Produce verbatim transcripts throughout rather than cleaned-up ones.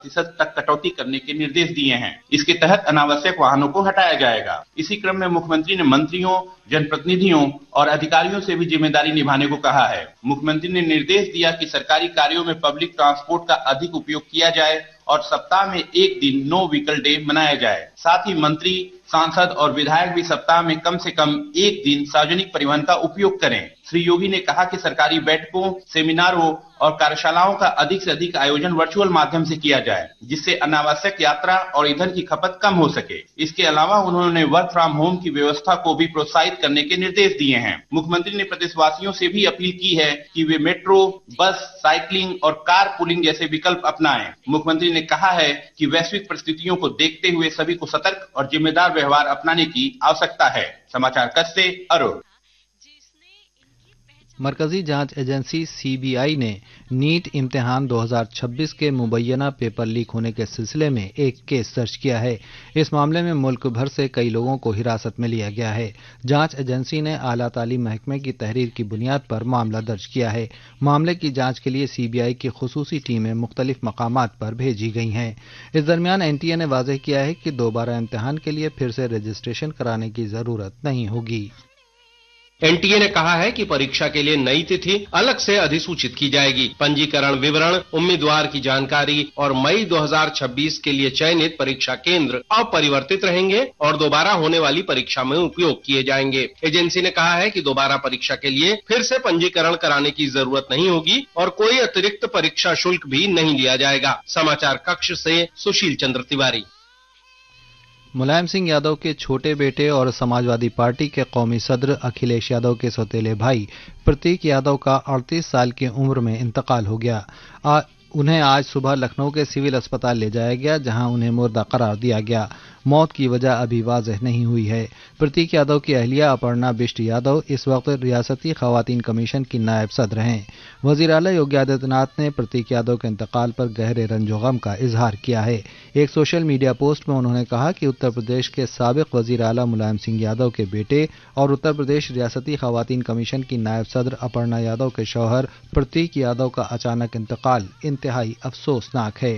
प्रतिशत तक कटौती करने के निर्देश दिए हैं। इसके तहत अनावश्यक वाहनों को हटाया जाएगा। इसी क्रम में मुख्यमंत्री ने मंत्रियों, जनप्रतिनिधियों और अधिकारियों से भी जिम्मेदारी निभाने को कहा है। मुख्यमंत्री ने निर्देश दिया कि सरकारी कार्यों में पब्लिक ट्रांसपोर्ट का अधिक उपयोग किया जाए और सप्ताह में एक दिन नो व्हीकल डे मनाया जाए। साथ ही मंत्री, सांसद और विधायक भी सप्ताह में कम से कम एक दिन सार्वजनिक परिवहन का उपयोग करें। श्री योगी ने कहा कि सरकारी बैठकों, सेमिनारों और कार्यशालाओं का अधिक से अधिक आयोजन वर्चुअल माध्यम से किया जाए, जिससे अनावश्यक यात्रा और ईंधन की खपत कम हो सके। इसके अलावा उन्होंने वर्क फ्रॉम होम की व्यवस्था को भी प्रोत्साहित करने के निर्देश दिए हैं। मुख्यमंत्री ने प्रदेशवासियों से भी अपील की है कि वे मेट्रो, बस, साइकिलिंग और कार पूलिंग जैसे विकल्प अपनाएं। मुख्यमंत्री ने कहा है कि वैश्विक परिस्थितियों को देखते हुए सभी को सतर्क और जिम्मेदार व्यवहार अपनाने की आवश्यकता है। समाचार कक्ष से अरुण। मरकजी जांच एजेंसी सी बी आई ने नीट इम्तिहान दो हज़ार छब्बीस के मुबैना पेपर लीक होने के सिलसिले में एक केस दर्ज किया है। इस मामले में मुल्क भर से कई लोगों को हिरासत में लिया गया है। जांच एजेंसी ने आला तालीम महकमे की तहरीर की बुनियाद पर मामला दर्ज किया है। मामले की जांच के लिए सी बी आई की खुसूसी टीमें मुख्तलिफ मकामात पर भेजी गई हैं। इस दरमियान एन टी ए ने वाज़ेह किया है कि दोबारा इम्तिहान के लिए फिर से रजिस्ट्रेशन कराने की जरूरत नहीं होगी। एन टी ए ने कहा है कि परीक्षा के लिए नई तिथि अलग से अधिसूचित की जाएगी। पंजीकरण विवरण, उम्मीदवार की जानकारी और मई दो हज़ार छब्बीस के लिए चयनित परीक्षा केंद्र अपरिवर्तित रहेंगे और दोबारा होने वाली परीक्षा में उपयोग किए जाएंगे। एजेंसी ने कहा है कि दोबारा परीक्षा के लिए फिर से पंजीकरण कराने की जरूरत नहीं होगी और कोई अतिरिक्त परीक्षा शुल्क भी नहीं लिया जाएगा। समाचार कक्ष से सुशील चंद्र तिवारी। मुलायम सिंह यादव के छोटे बेटे और समाजवादी पार्टी के कौमी सदर अखिलेश यादव के सौतेले भाई प्रतीक यादव का अड़तीस साल की उम्र में इंतकाल हो गया। आ, उन्हें आज सुबह लखनऊ के सिविल अस्पताल ले जाया गया, जहां उन्हें मुर्दा करार दिया गया। मौत की वजह अभी वाज़ेह नहीं हुई है। प्रतीक यादव की अहलिया अपर्णा बिष्ट यादव इस वक्त रियासती खवातीन कमीशन की नायब सदर हैं। वज़ीर आला योगी आदित्यनाथ ने प्रतीक यादव के इंतकाल पर गहरे रंजो गम का इजहार किया है। एक सोशल मीडिया पोस्ट में उन्होंने कहा कि उत्तर प्रदेश के साबिक वज़ीर आला मुलायम सिंह यादव के बेटे और उत्तर प्रदेश रियासती खवातीन कमीशन की नायब सदर अपर्णा यादव के शौहर प्रतीक यादव का अचानक इंतकाल इंतहाई अफसोसनाक है।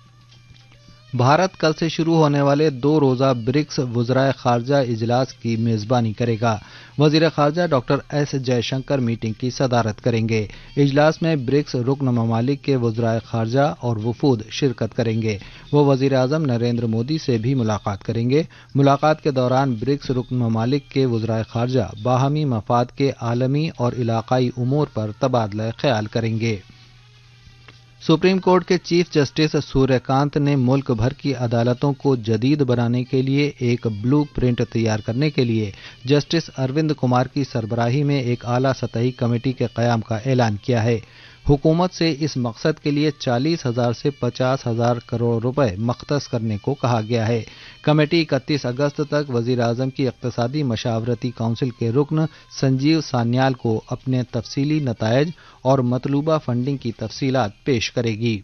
भारत कल से शुरू होने वाले दो रोज़ा ब्रिक्स वज़राए खारजा इजलास की मेज़बानी करेगा। वज़ीर खारजा डॉक्टर एस जयशंकर मीटिंग की सदारत करेंगे। इजलास में ब्रिक्स रुकन ममालिक के वज़राए खारजा और वफूद शिरकत करेंगे। वो वज़ीर आज़म नरेंद्र मोदी से भी मुलाकात करेंगे। मुलाकात के दौरान ब्रिक्स रुकन ममालिक के वज़राए खारजा बाहमी मफाद के आलमी और इलाकाई उमूर पर तबादला ख्याल करेंगे। सुप्रीम कोर्ट के चीफ जस्टिस सूर्यकांत ने मुल्क भर की अदालतों को जदीद बनाने के लिए एक ब्लू प्रिंट तैयार करने के लिए जस्टिस अरविंद कुमार की सरबराही में एक आला सतही कमेटी के क़याम का ऐलान किया है। हुकूमत से इस मकसद के लिए चालीस हजार से पचास हजार करोड़ रुपए मख्तस करने को कहा गया है। कमेटी इकतीस अगस्त तक वज़ीर आज़म की इक़्तिसादी मशावरती काउंसिल के रुकन संजीव सान्याल को अपने तफसीली नतायज और मतलूबा फंडिंग की तफसीलात पेश करेगी।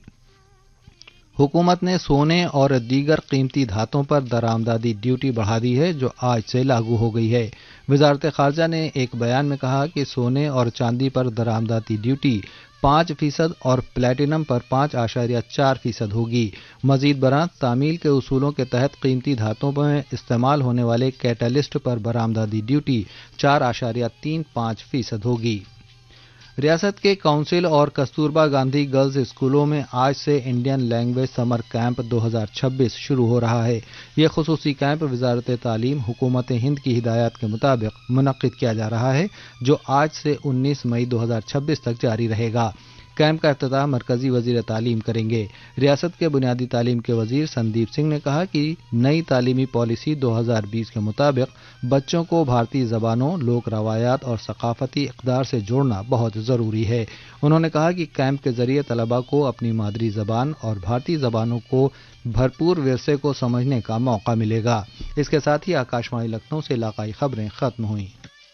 हुकूमत ने सोने और दीगर कीमती धातों पर दरामदादी ड्यूटी बढ़ा दी है, जो आज से लागू हो गई है। वज़ारत ख़ारजा ने एक बयान में कहा कि सोने और चांदी पर दरामदादी ड्यूटी पाँच फीसद और प्लेटिनम पर पाँच आशारिया चार फीसद होगी। मजीद बरां तामील के उसूलों के तहत कीमती धातुओं में इस्तेमाल होने वाले कैटलिस्ट पर बरामदादी ड्यूटी चार आशारिया तीन पाँच फीसद होगी। रियासत के काउंसिल और कस्तूरबा गांधी गर्ल्स स्कूलों में आज से इंडियन लैंग्वेज समर कैंप दो हज़ार छब्बीस शुरू हो रहा है। यह खुसूसी कैंप वजारत तालीम हुकूमत हिंद की हिदायत के मुताबिक मुनक्किद किया जा रहा है, जो आज से उन्नीस मई दो हज़ार छब्बीस तक जारी रहेगा। कैंप का इफ्तिताह मरकजी वजीर तालीम करेंगे। रियासत के बुनियादी तालीम के वजीर संदीप सिंह ने कहा कि नई तालीमी पॉलिसी दो हज़ार बीस के मुताबिक बच्चों को भारतीय ज़बानों, लोक रवायात और सकाफती इक़दार से जोड़ना बहुत ज़रूरी है। उन्होंने कहा कि कैंप के ज़रिए तलबा को अपनी मादरी ज़बान और भारतीय ज़बानों को भरपूर विरसे को समझने का मौका मिलेगा। इसके साथ ही आकाशवाणी लखनऊ से इलाकाई खबरें खत्म हुई।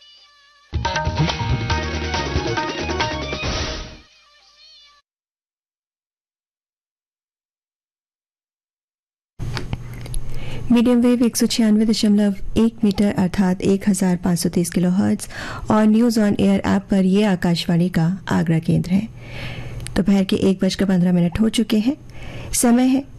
मीडियम वेव एक सौ छियानवे दशमलव एक मीटर अर्थात एक हजार पाँच सौ तीस किलो हर्ट्ज और न्यूज़ ऑन एयर ऐप पर यह आकाशवाणी का आगरा केंद्र है। दोपहर के एक बजकर पंद्रह मिनट हो चुके हैं। समय है